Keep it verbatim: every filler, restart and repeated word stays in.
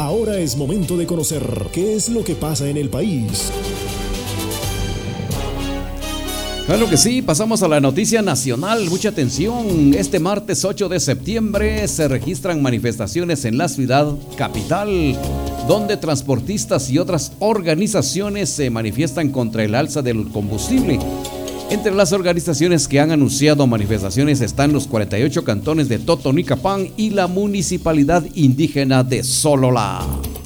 Ahora es momento de conocer qué es lo que pasa en el país. Claro que sí, pasamos a la noticia nacional. Mucha atención. Este martes ocho de septiembre se registran manifestaciones en la ciudad capital, donde transportistas y otras organizaciones se manifiestan contra el alza del combustible. Entre las organizaciones que han anunciado manifestaciones están los cuarenta y ocho cantones de Totonicapán y la municipalidad indígena de Sololá.